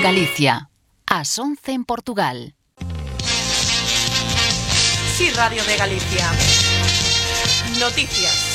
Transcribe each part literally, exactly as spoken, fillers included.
Galicia, ás once en Portugal. Sí, Radio de Galicia. Noticias.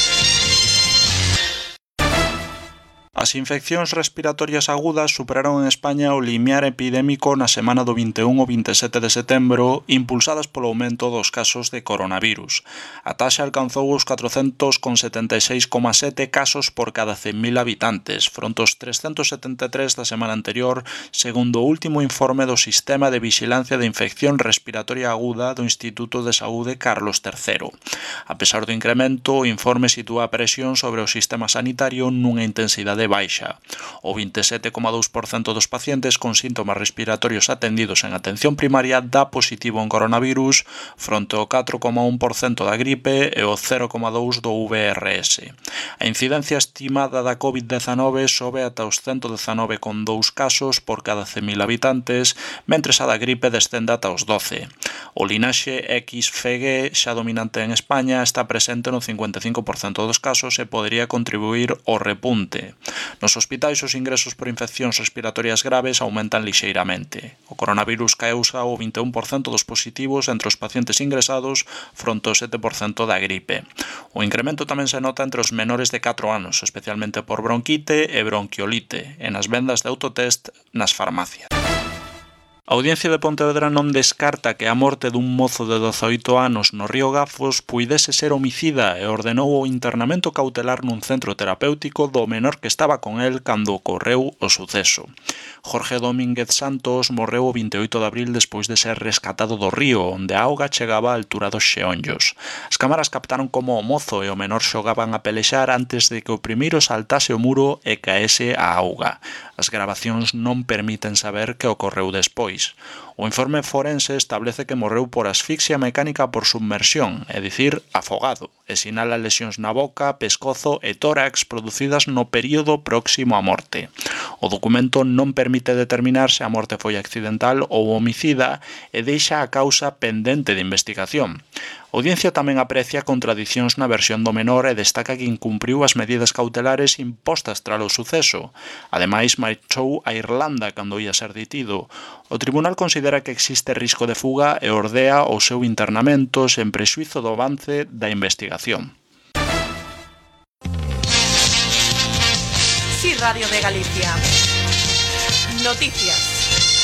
As infeccións respiratorias agudas superaron en España o limiar epidémico na semana do vinte e un ao vinte e sete de setembro, impulsadas polo aumento dos casos de coronavirus. A taxa alcanzou os catrocentos setenta e seis coma sete casos por cada cen mil habitantes, fronte aos trescentos setenta e tres da semana anterior, segundo o último informe do Sistema de Vixilancia de Infección Respiratoria Aguda do Instituto de Saúde Carlos terceiro. A pesar do incremento, o informe sitúa a presión sobre o sistema sanitario nunha intensidade baixa. O vinte e sete coma dous por cento dos pacientes con síntomas respiratorios atendidos en atención primaria dá positivo en coronavirus, fronte ao catro coma un por cento da gripe e o cero coma dous por cento do V R S. A incidencia estimada da covid dezanove sobe ata os ciento dezanove coma dous casos por cada cen mil habitantes, mentres a da gripe descende ata os doce. O linaxe X F G, xa dominante en España, está presente no cincuenta e cinco por cento dos casos e podería contribuir ao repunte. Nos hospitais os ingresos por infeccións respiratorias graves aumentan lixeiramente. O coronavirus causa o vinte e un por cento dos positivos entre os pacientes ingresados fronte ao sete por cento da gripe. O incremento tamén se nota entre os menores de catro anos, especialmente por bronquite e bronquiolite, e nas vendas de autotest nas farmacias. A Audiencia de Pontevedra non descarta que a morte dun mozo de dezaoito anos no río Gafos puidese ser homicida e ordenou o internamento cautelar nun centro terapéutico do menor que estaba con el cando ocorreu o suceso. Jorge Domínguez Santos morreu o vinte e oito de abril despois de ser rescatado do río, onde a auga chegaba á altura dos xeonllos. As cámaras captaron como o mozo e o menor xogaban a pelexar antes de que o primeiro saltase o muro e caese a auga. As gravacións non permiten saber que ocorreu despois. O informe forense establece que morreu por asfixia mecánica por submersión, é dicir, afogado, e sinala lesións na boca, pescozo e tórax producidas no período próximo á morte. O documento non permite determinar se a morte foi accidental ou homicida e deixa a causa pendente de investigación. A Audiencia tamén aprecia contradicións na versión do menor e destaca que incumpriu as medidas cautelares impostas tras o suceso. Ademais, marchou a Irlanda cando ia ser detido. O tribunal considera que existe risco de fuga e ordea o seu internamento sen prexuízo do avance da investigación. Sí, Radio de Galicia. Noticias.